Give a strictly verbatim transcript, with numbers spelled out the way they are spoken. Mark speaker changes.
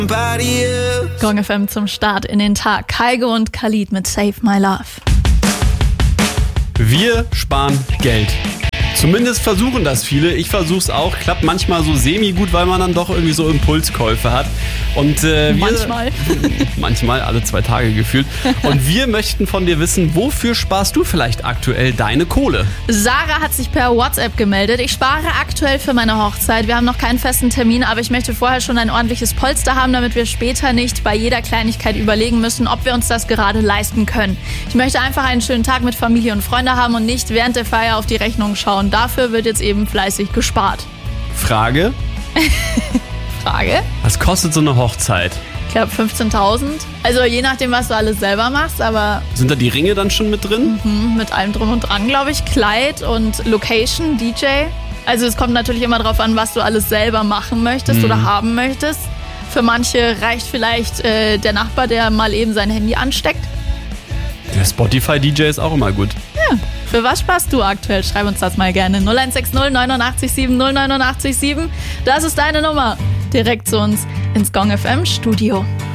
Speaker 1: Gong F M zum Start in den Tag. Kygo und Khalid mit Save My Love.
Speaker 2: Wir sparen Geld. Zumindest versuchen das viele. Ich versuch's auch. Klappt manchmal so semi-gut, weil man dann doch irgendwie so Impulskäufe hat. Und äh, wir,
Speaker 1: Manchmal.
Speaker 2: manchmal, alle zwei Tage gefühlt. Und wir möchten von dir wissen, wofür sparst du vielleicht aktuell deine Kohle?
Speaker 1: Sarah hat sich per WhatsApp gemeldet. Ich spare aktuell für meine Hochzeit. Wir haben noch keinen festen Termin, aber ich möchte vorher schon ein ordentliches Polster haben, damit wir später nicht bei jeder Kleinigkeit überlegen müssen, ob wir uns das gerade leisten können. Ich möchte einfach einen schönen Tag mit Familie und Freunden haben und nicht während der Feier auf die Rechnung schauen. Dafür wird jetzt eben fleißig gespart.
Speaker 2: Frage?
Speaker 1: Frage?
Speaker 2: Was kostet so eine Hochzeit?
Speaker 1: Ich glaube fünfzehntausend. Also je nachdem, was du alles selber machst, aber
Speaker 2: Sind da die Ringe dann schon mit drin?
Speaker 1: mhm, mit allem drum und dran, glaube ich. Kleid und Location, D J. Also es kommt natürlich immer drauf an, was du alles selber machen möchtest
Speaker 2: Mhm.
Speaker 1: oder haben möchtest. Für manche reicht vielleicht äh, der Nachbar, der mal eben sein Handy ansteckt.
Speaker 2: Der Spotify-D J ist auch immer gut.
Speaker 1: Ja. Für was sparst du aktuell? Schreib uns das mal gerne. null eins sechs null neun acht sieben null neun acht sieben. Das ist deine Nummer. Direkt zu uns ins Gong F M Studio.